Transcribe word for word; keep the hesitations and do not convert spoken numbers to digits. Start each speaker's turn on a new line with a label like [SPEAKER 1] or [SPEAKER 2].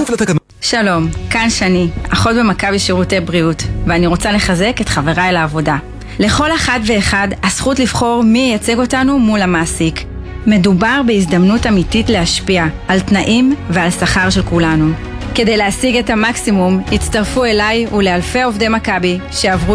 [SPEAKER 1] לתקנות.
[SPEAKER 2] שלום, כאן שני, אחות במכבי שירותי בריאות, ואני רוצה לחזק את חבריי לעבודה. לכל אחד ואחד הזכות לבחור מי ייצג אותנו מול המעסיק. מדובר בהזדמנות אמיתית להשפיע על תנאים ועל שכר של כולנו. כדי להשיג את המקסימום, הצטרפו אליי ולאלפי עובדי מכבי שעברו